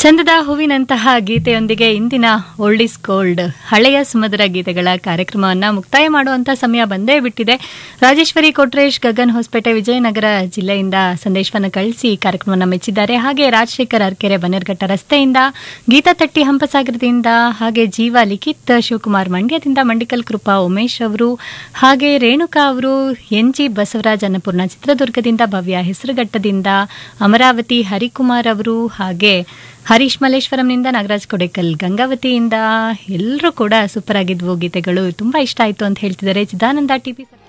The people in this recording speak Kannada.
ಚಂದದ ಹೂವಿನಂತಹ ಗೀತೆಯೊಂದಿಗೆ ಇಂದಿನ ಓಲ್ಡ್ ಇಸ್ ಗೋಲ್ಡ್ ಹಳೆಯ ಸುಮಧುರ ಗೀತೆಗಳ ಕಾರ್ಯಕ್ರಮವನ್ನು ಮುಕ್ತಾಯ ಮಾಡುವಂತ ಸಮಯ ಬಂದೇ ಬಿಟ್ಟಿದೆ. ರಾಜೇಶ್ವರಿ ಕೊಟ್ರೇಶ್ ಗಗನ್ ಹೊಸಪೇಟೆ ವಿಜಯನಗರ ಜಿಲ್ಲೆಯಿಂದ ಸಂದೇಶವನ್ನು ಕಳಿಸಿ ಕಾರ್ಯಕ್ರಮವನ್ನು ಮೆಚ್ಚಿದ್ದಾರೆ. ಹಾಗೆ ರಾಜಶೇಖರ್ ಅರ್ಕೆರೆ ಬನ್ನೇರ್ಘಟ್ಟ ರಸ್ತೆಯಿಂದ, ಗೀತಾ ತಟ್ಟಿ ಹಂಪಸಾಗರದಿಂದ, ಹಾಗೆ ಜೀವ ಲಿಖಿತ್ ಶಿವಕುಮಾರ್ ಮಂಡ್ಯದಿಂದ, ಮಂಡಿಕಲ್ ಕೃಪಾ ಉಮೇಶ್ ಅವರು, ಹಾಗೆ ರೇಣುಕಾ ಅವರು, ಎನ್ಜಿ ಬಸವರಾಜ್ ಅನ್ನಪೂರ್ಣ ಚಿತ್ರದುರ್ಗದಿಂದ, ಭವ್ಯ ಹೆಸರುಘಟ್ಟದಿಂದ, ಅಮರಾವತಿ ಹರಿಕುಮಾರ್ ಅವರು, ಹಾಗೆ ಹರೀಶ್ ಮಲ್ಲೇಶ್ವರಂನಿಂದ, ನಾಗರಾಜ್ ಕೊಡೆಕಲ್ ಗಂಗಾವತಿಯಿಂದ ಎಲ್ಲರೂ ಕೂಡ ಸೂಪರ್ ಆಗಿದ್ವು ಗೀತೆಗಳು, ತುಂಬಾ ಇಷ್ಟ ಆಯ್ತು ಅಂತ ಹೇಳ್ತಿದ್ದಾರೆ. ಚಿದಾನಂದ ಟಿಪಿ